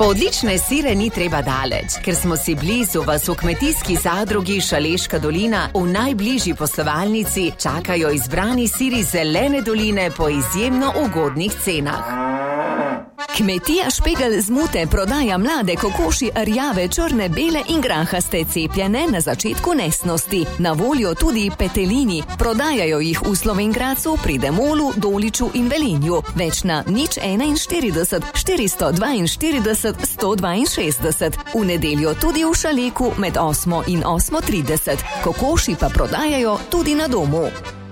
Po odlične sire ni treba daleč, ker smo si blizu, vas v kmetijski zadrugi Šaleška dolina v najbližji poslovalnici čakajo izbrani siri Zelene doline po izjemno ugodnih cenah. Kmetija Špegel z Mute prodaja mlade kokoši rjave, črne, bele in grahaste, cepljene na začetku nesnosti. Na voljo tudi petelini. Prodajajo jih v Slovenj Gradcu, pri Demolu, Doliču in Velenju. Več na 041 442 162. V nedeljo tudi v Šaleku med 8 in 8:30. Kokoši pa prodajajo tudi na domu.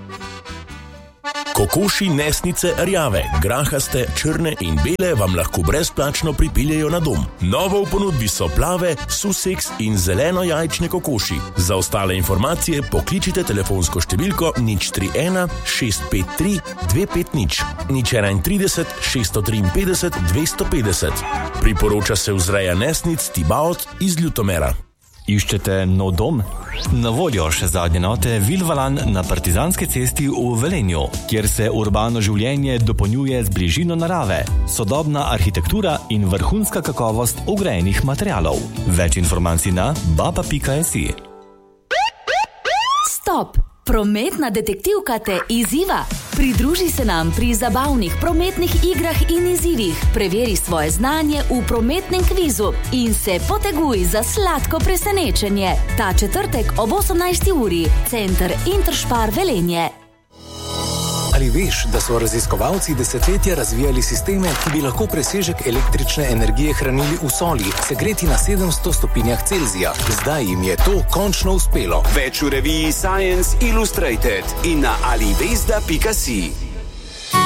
Kokoši nesnice rjave, grahaste, črne in bele vam lahko brezplačno pripeljejo na dom. Novo v ponudbi so plave, suseks in zeleno jajčne kokoši. Za ostale informacije pokličite telefonsko številko 031 653 250 031 653 250. Priporoča se vzreja nesnic Tibaot iz Ljutomera. Iščete nov dom? Na voljo še zadnje note Vilvalan na Partizanski cesti v Velenju, kjer se urbano življenje dopolnjuje z bližino narave, sodobna arhitektura in vrhunska kakovost vgrajenih materialov. Več informacij na bapa.si. Stop! Prometna detektivka te izziva. Pridruži se nam pri zabavnih prometnih igrah in izzivih. Preveri svoje znanje v prometnem kvizu in se poteguj za sladko presenečenje. Ta četrtek ob 18. uri. Center Interspar Velenje. Ali veš, da so raziskovalci desetletja razvijali sisteme, ki bi lahko presežek električne energije hranili v soli, segreti na 700 stopinjah Celzija? Zdaj jim je to končno uspelo. Več v reviji Science Illustrated in na alivesda.si.